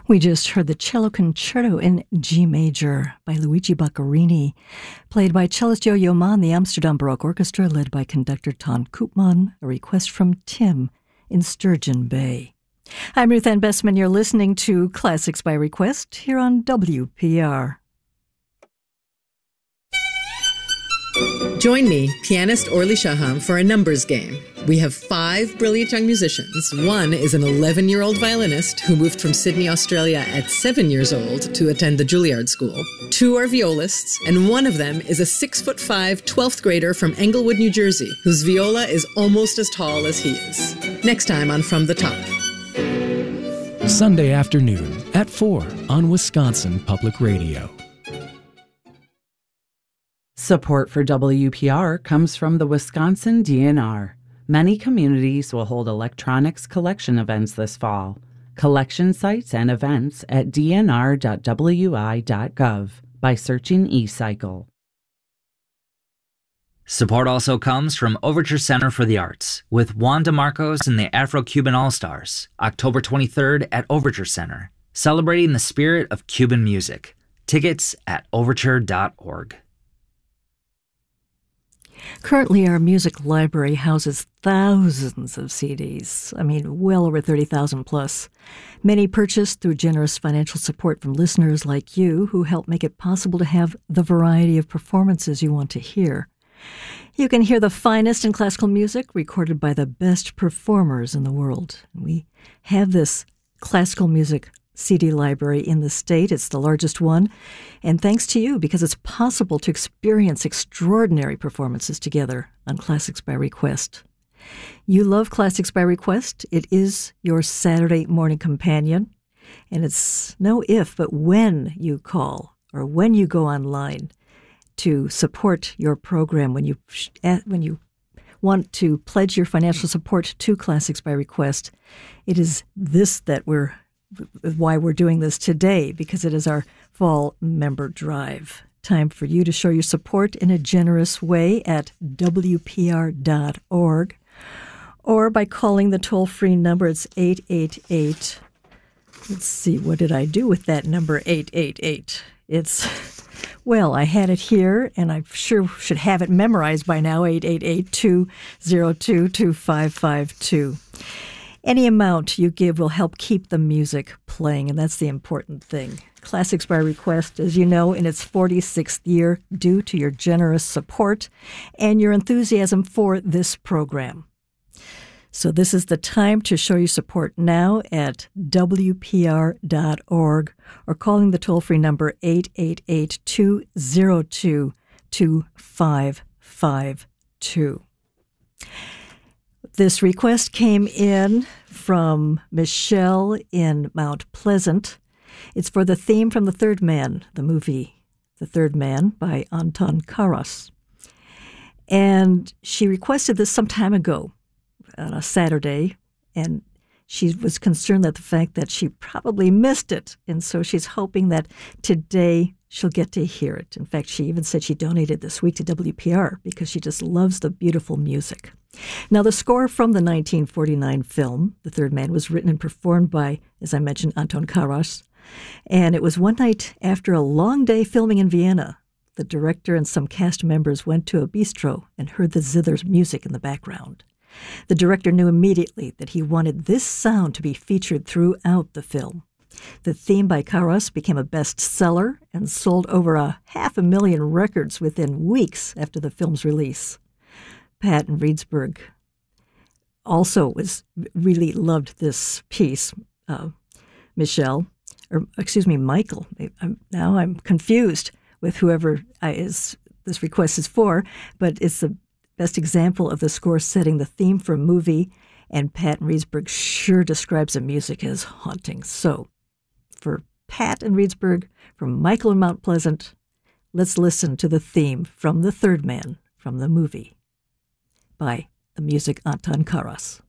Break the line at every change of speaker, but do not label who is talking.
We just heard the Cello Concerto in G major by Luigi Boccherini, played by cellist Yo-Yo Ma and the Amsterdam Baroque Orchestra, led by conductor Ton Koopman, a request from Tim in Sturgeon Bay. I'm Ruth Ann Bessman. You're listening to Classics by Request here on WPR.
Join me, pianist Orly Shaham, for a numbers game. We have 5 brilliant young musicians. One is an 11-year-old violinist who moved from Sydney, Australia at 7 years old to attend the Juilliard School. 2 are violists, and one of them is a 6'5", 12th grader from Englewood, New Jersey, whose viola is almost as tall as he is. Next time on From the Top.
Sunday afternoon at 4 on Wisconsin Public Radio.
Support for WPR comes from the Wisconsin DNR. Many communities will hold electronics collection events this fall. Collection sites and events at dnr.wi.gov by searching eCycle.
Support also comes from Overture Center for the Arts with Juan DeMarcos and the Afro-Cuban All-Stars, October 23rd at Overture Center, celebrating the spirit of Cuban music. Tickets at overture.org.
Currently, our music library houses thousands of CDs. Well over 30,000 plus. Many purchased through generous financial support from listeners like you who help make it possible to have the variety of performances you want to hear. You can hear the finest in classical music recorded by the best performers in the world. We have this classical music CD library in the state. It's the largest one. And thanks to you, because it's possible to experience extraordinary performances together on Classics by Request. You love Classics by Request. It is your Saturday morning companion. And it's no if, but when you call or when you go online to support your program, when you want to pledge your financial support to Classics by Request, it is this that why we're doing this today, because it is our fall member drive. Time for you to show your support in a generous way at WPR.org or by calling the toll-free number. It's 888. Let's see, what did I do with that number 888? I had it here, and I sure should have it memorized by now, 888-202-2552. Any amount you give will help keep the music playing, and that's the important thing. Classics by Request, as you know, in its 46th year, due to your generous support and your enthusiasm for this program. So this is the time to show your support now at WPR.org or calling the toll-free number 888-202-2552. This request came in from Michelle in Mount Pleasant. It's for the theme from The Third Man, the movie The Third Man by Anton Karas. And she requested this some time ago on a Saturday, and she was concerned at the fact that she probably missed it. And so she's hoping that today she'll get to hear it. In fact, she even said she donated this week to WPR because she just loves the beautiful music. Now, the score from the 1949 film, The Third Man, was written and performed by, as I mentioned, Anton Karas. And it was one night after a long day filming in Vienna. The director and some cast members went to a bistro and heard the zither's music in the background. The director knew immediately that he wanted this sound to be featured throughout the film. The theme by Karas became a bestseller and sold over 500,000 records within weeks after the film's release. Pat and Reedsburg also really loved this piece. Michael. I'm confused with whoever this request is for, but it's the best example of the score setting the theme for a movie, and Pat and Reedsburg sure describes the music as haunting. So, for Pat and Reedsburg, from Michael in Mount Pleasant, let's listen to the theme from The Third Man from the movie by the music Anton Karas.